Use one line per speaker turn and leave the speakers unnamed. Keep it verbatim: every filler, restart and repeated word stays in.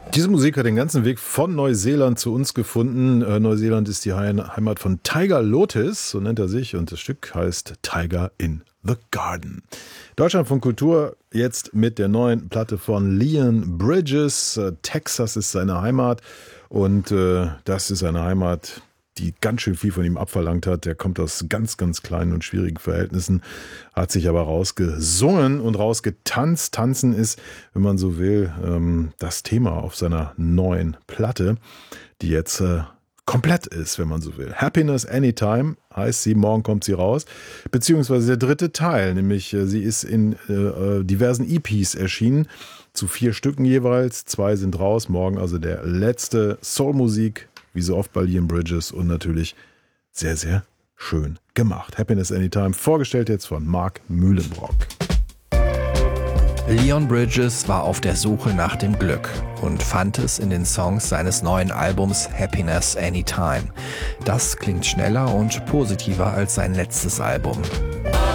Diese Musik hat den ganzen Weg von Neuseeland zu uns gefunden. Äh, Neuseeland ist die Heimat von Tiger Lotus, so nennt er sich, und das Stück heißt Tiger in the Garden. Deutschlandfunk Kultur jetzt mit der neuen Platte von Leon Bridges. Äh, Texas ist seine Heimat und äh, das ist eine Heimat, die ganz schön viel von ihm abverlangt hat. Der kommt aus ganz, ganz kleinen und schwierigen Verhältnissen, hat sich aber rausgesungen und rausgetanzt. Tanzen ist, wenn man so will, das Thema auf seiner neuen Platte, die jetzt komplett ist, wenn man so will. Happiness Anytime heißt sie, morgen kommt sie raus, beziehungsweise der dritte Teil, nämlich sie ist in diversen E Ps erschienen, zu vier Stücken jeweils, zwei sind raus, morgen also der letzte. Soulmusik, wie so oft bei Leon Bridges, und natürlich sehr, sehr schön gemacht. Happiness Anytime, vorgestellt jetzt von Mark Mühlenbrock.
Leon Bridges war auf der Suche nach dem Glück und fand es in den Songs seines neuen Albums Happiness Anytime. Das klingt schneller und positiver als sein letztes Album.